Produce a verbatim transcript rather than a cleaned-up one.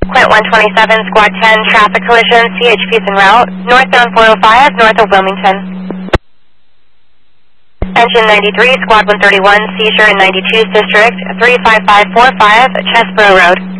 Quint one twenty-seven, Squad ten, traffic collision, C H P's en route, northbound four oh five, north of Wilmington. Engine ninety-three, Squad one thirty-one, seizure in ninety-two's district, three five five four five, Chesborough Road.